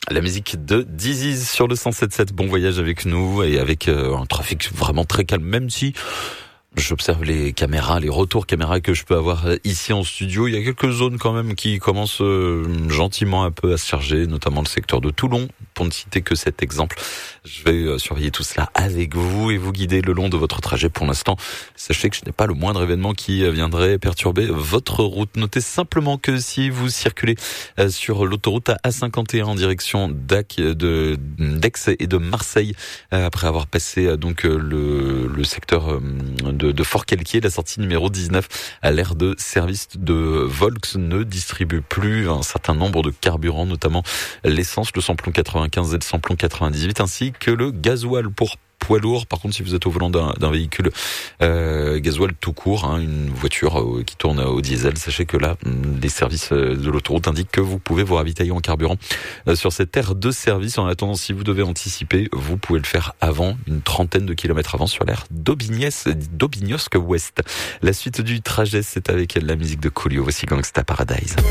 La musique de Dizzy sur le 107.7. Bon voyage avec nous et avec un trafic vraiment très calme, même si j'observe les caméras, les retours caméras que je peux avoir ici en studio. Il y a quelques zones quand même qui commencent gentiment un peu à se charger, notamment le secteur de Toulon, pour ne citer que cet exemple. Je vais surveiller tout cela avec vous et vous guider le long de votre trajet. Pour l'instant, sachez que je n'ai pas le moindre événement qui viendrait perturber votre route. Notez simplement que si vous circulez sur l'autoroute A51 en direction d'Aix et de Marseille, après avoir passé donc le secteur de Fort-Calquier, la sortie numéro 19 à l'aire de service de Volks ne distribue plus un certain nombre de carburants, notamment l'essence, le samplon 95 et le samplon 98, ainsi que le gasoil pour poids lourd. Par contre, si vous êtes au volant d'un véhicule gasoil tout court, une voiture qui tourne au diesel, sachez que là, les services de l'autoroute indiquent que vous pouvez vous ravitailler en carburant sur cette aire de service. En attendant, si vous devez anticiper, vous pouvez le faire avant, une trentaine de kilomètres avant, sur l'aire d'Aubignosc Ouest. La suite du trajet, c'est avec la musique de Coolio. Voici Gangsta Paradise.